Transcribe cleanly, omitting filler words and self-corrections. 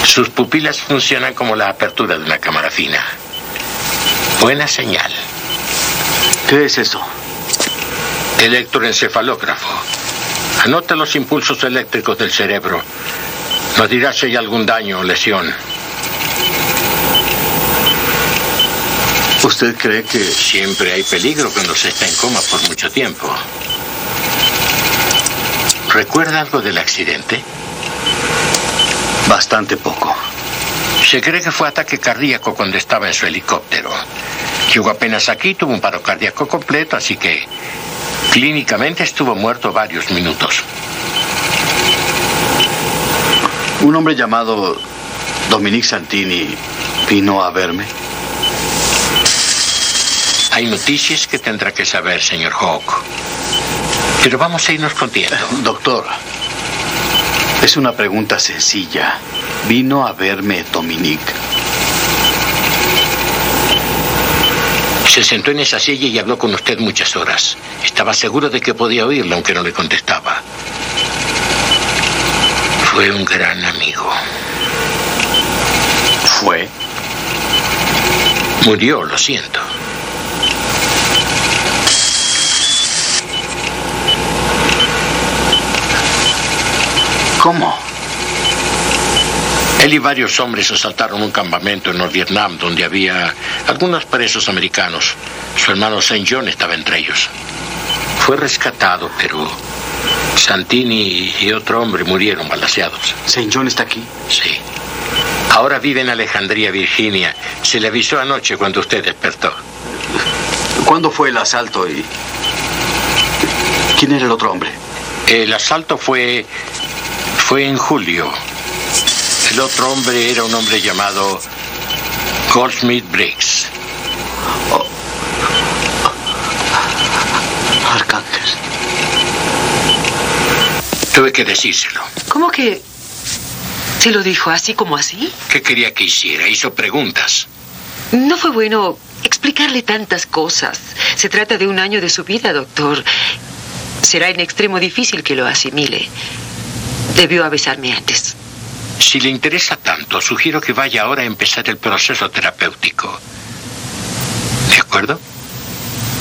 Sus pupilas funcionan como la apertura de una cámara fina. Buena señal. ¿Qué es eso? Electroencefalógrafo. Anota los impulsos eléctricos del cerebro. Nos dirá si hay algún daño o lesión. ¿Usted cree que...? Siempre hay peligro cuando se está en coma por mucho tiempo. ¿Recuerda algo del accidente? Bastante poco. Se cree que fue ataque cardíaco cuando estaba en su helicóptero. Llegó apenas aquí, tuvo un paro cardíaco completo, así que clínicamente estuvo muerto varios minutos. Un hombre llamado Dominique Santini vino a verme. Hay noticias que tendrá que saber, señor Hawk. Pero vamos a irnos con tiempo. Doctor, es una pregunta sencilla. ¿Vino a verme Dominique? Se sentó en esa silla y habló con usted muchas horas. Estaba seguro de que podía oírlo, aunque no le contestaba. Fue un gran amigo. ¿Fue? Murió, lo siento. ¿Cómo? Él y varios hombres asaltaron un campamento en Norvietnam donde había algunos presos americanos. Su hermano St. John estaba entre ellos. Fue rescatado, pero Santini y otro hombre murieron balaceados. ¿St. John está aquí? Sí. Ahora vive en Alejandría, Virginia. Se le avisó anoche cuando usted despertó. ¿Cuándo fue el asalto y quién era el otro hombre? El asalto fue en julio. El otro hombre era un hombre llamado Goldsmith Briggs. Arcángel. Tuve que decírselo. ¿Cómo que se lo dijo así como así? ¿Qué quería que hiciera? Hizo preguntas. No fue bueno explicarle tantas cosas. Se trata de un año de su vida, doctor. Será en extremo difícil que lo asimile. Debió avisarme antes. Si le interesa tanto, sugiero que vaya ahora a empezar el proceso terapéutico. ¿De acuerdo?